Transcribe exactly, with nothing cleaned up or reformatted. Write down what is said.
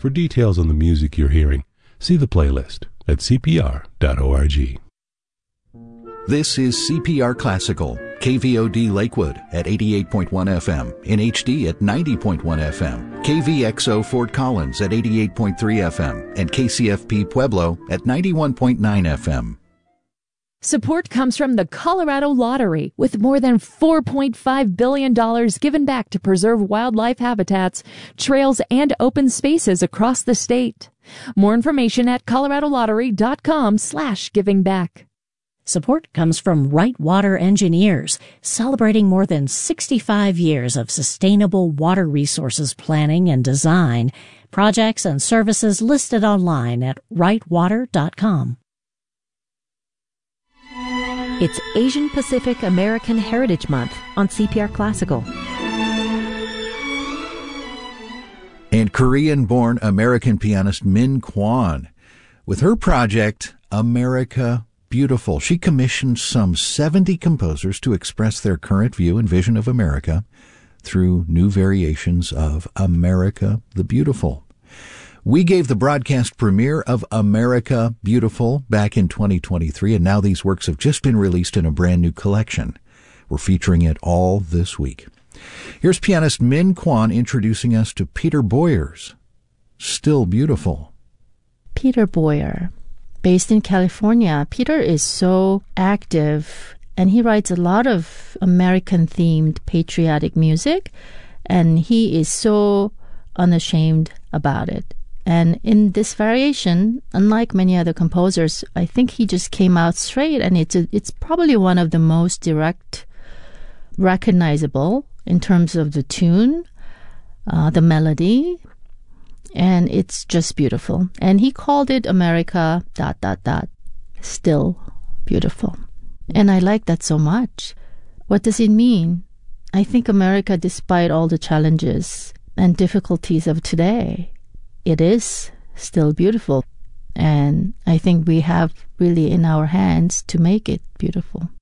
For details on the music you're hearing, see the playlist at c p r dot org. This is C P R Classical, K V O D Lakewood at eighty-eight point one F M, in H D at ninety point one F M, K V X O Fort Collins at eighty-eight point three F M, and K C F P Pueblo at ninety-one point nine F M. Support comes from the Colorado Lottery, with more than four point five billion dollars given back to preserve wildlife habitats, trails, and open spaces across the state. More information at colorado lottery dot com slash giving back. Support comes from Right Water Engineers, celebrating more than sixty-five years of sustainable water resources planning and design. Projects and services listed online at right water dot com. It's Asian Pacific American Heritage Month on C P R Classical. And Korean-born American pianist Min Kwon, with her project America Beautiful. She commissioned some seventy composers to express their current view and vision of America through new variations of America the Beautiful. We gave the broadcast premiere of America Beautiful back in twenty twenty-three, and now these works have just been released in a brand new collection. We're featuring it all this week. Here's pianist Min Kwon introducing us to Peter Boyer's Still Beautiful. Peter Boyer, based in California. Peter is so active, and he writes a lot of American-themed patriotic music, and he is so unashamed about it. And in this variation, unlike many other composers, I think he just came out straight, and it's a, it's probably one of the most direct, recognizable in terms of the tune, uh, the melody, and it's just beautiful. And he called it America dot dot dot Still Beautiful. And I like that so much. What does it mean? I think America, despite all the challenges and difficulties of today, it is still beautiful. And I think we have really in our hands to make it beautiful.